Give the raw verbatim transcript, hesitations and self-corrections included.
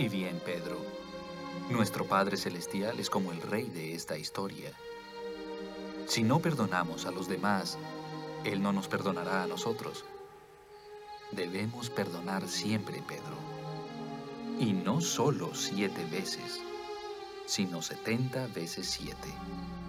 Y bien, Pedro, nuestro Padre Celestial es como el rey de esta historia. Si no perdonamos a los demás, Él no nos perdonará a nosotros. Debemos perdonar siempre, Pedro. Y no solo siete veces, sino setenta veces siete.